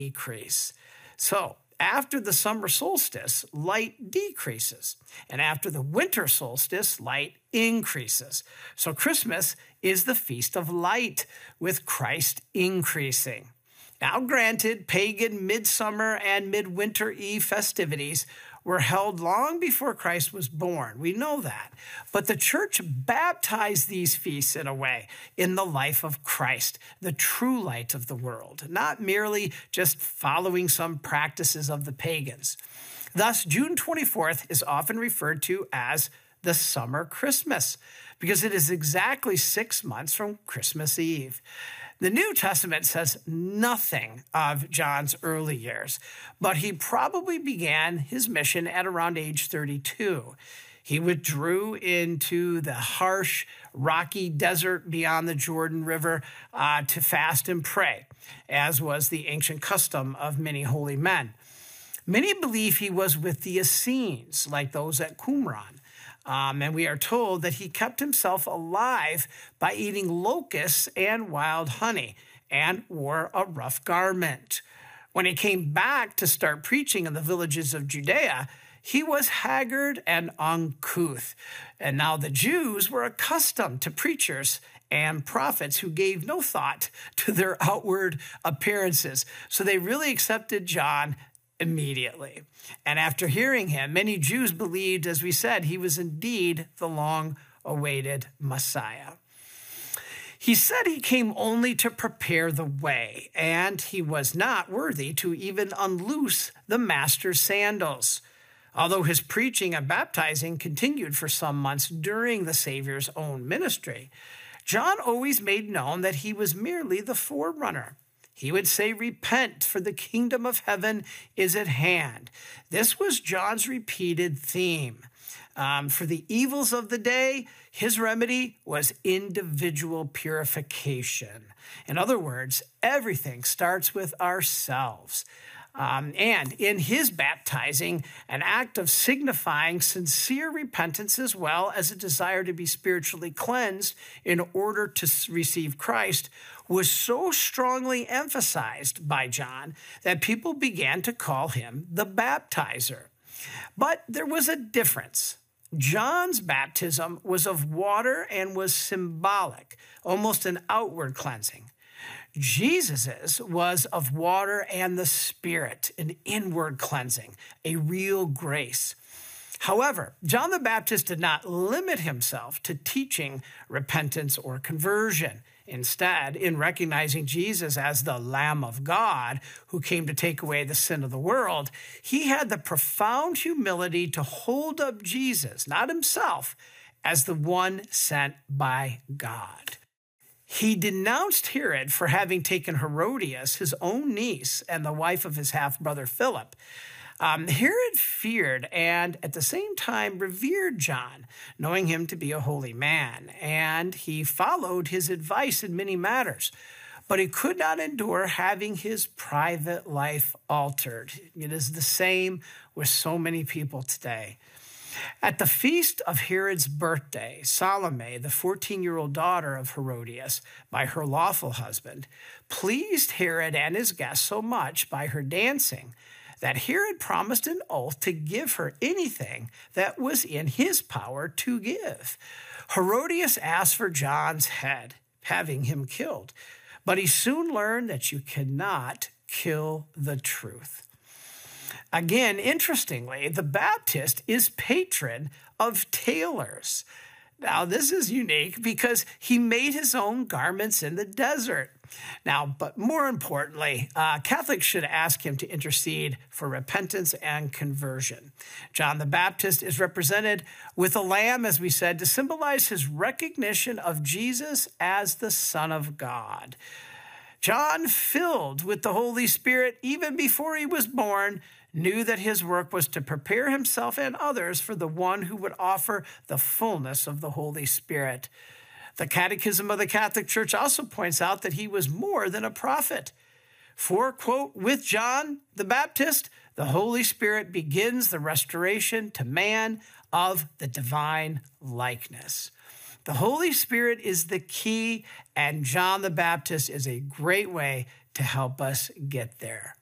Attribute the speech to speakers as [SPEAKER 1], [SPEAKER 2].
[SPEAKER 1] decrease. So after the summer solstice, light decreases. And after the winter solstice, light increases. So Christmas is the feast of light, with Christ increasing. Now, granted, pagan midsummer and midwinter eve festivities were held long before Christ was born. We know that. But the church baptized these feasts in a way in the life of Christ, the true light of the world, not merely just following some practices of the pagans. Thus, June 24th is often referred to as the summer Christmas, because it is exactly 6 months from Christmas Eve. The New Testament says nothing of John's early years, but he probably began his mission at around age 32. He withdrew into the harsh, rocky desert beyond the Jordan River to fast and pray, as was the ancient custom of many holy men. Many believe he was with the Essenes, like those at Qumran. And we are told that he kept himself alive by eating locusts and wild honey and wore a rough garment. When he came back to start preaching in the villages of Judea, he was haggard and uncouth. And now the Jews were accustomed to preachers and prophets who gave no thought to their outward appearances. So they really accepted John immediately. And after hearing him, many Jews believed, as we said, he was indeed the long-awaited Messiah. He said he came only to prepare the way, and he was not worthy to even unloose the master's sandals. Although his preaching and baptizing continued for some months during the Savior's own ministry, John always made known that he was merely the forerunner. He would say, "Repent, for the kingdom of heaven is at hand." This was John's repeated theme. For the evils of the day, his remedy was individual purification. In other words, everything starts with ourselves. And in his baptizing, an act of signifying sincere repentance as well as a desire to be spiritually cleansed in order to receive Christ was so strongly emphasized by John that people began to call him the baptizer. But there was a difference. John's baptism was of water and was symbolic, almost an outward cleansing. Jesus's was of water and the Spirit, an inward cleansing, a real grace. However, John the Baptist did not limit himself to teaching repentance or conversion. Instead, in recognizing Jesus as the Lamb of God who came to take away the sin of the world, he had the profound humility to hold up Jesus, not himself, as the one sent by God. He denounced Herod for having taken Herodias, his own niece, and the wife of his half-brother Philip. Herod feared and at the same time revered John, knowing him to be a holy man, and he followed his advice in many matters. But he could not endure having his private life altered. It is the same with so many people today. At the feast of Herod's birthday, Salome, the 14-year-old daughter of Herodias by her lawful husband, pleased Herod and his guests so much by her dancing that Herod promised an oath to give her anything that was in his power to give. Herodias asked for John's head, having him killed, but he soon learned that you cannot kill the truth. Again, interestingly, the Baptist is patron of tailors. Now, this is unique because he made his own garments in the desert. Now, but more importantly, Catholics should ask him to intercede for repentance and conversion. John the Baptist is represented with a lamb, as we said, to symbolize his recognition of Jesus as the Son of God. John, filled with the Holy Spirit even before he was born, knew that his work was to prepare himself and others for the one who would offer the fullness of the Holy Spirit. The Catechism of the Catholic Church also points out that he was more than a prophet. For, quote, with John the Baptist, the Holy Spirit begins the restoration to man of the divine likeness. The Holy Spirit is the key, and John the Baptist is a great way to help us get there.